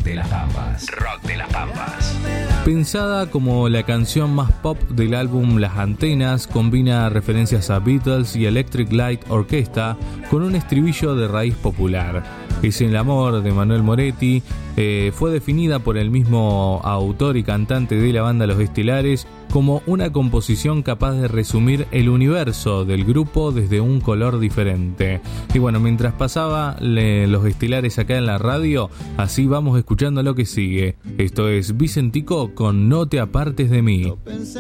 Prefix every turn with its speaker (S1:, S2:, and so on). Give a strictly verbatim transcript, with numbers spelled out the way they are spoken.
S1: de las Pampas. Rock de las Pampas.
S2: Pensada como la canción más pop del álbum Las Antenas, combina referencias a Beatles y Electric Light Orchestra con un estribillo de raíz popular. Es el amor de Manuel Moretti, eh, fue definida por el mismo autor y cantante de la banda Los Estelares como una composición capaz de resumir el universo del grupo desde un color diferente. Y bueno, mientras pasaba le, Los Estelares acá en la radio, así vamos escuchando lo que sigue. Esto es Vicentico con No te apartes de mí.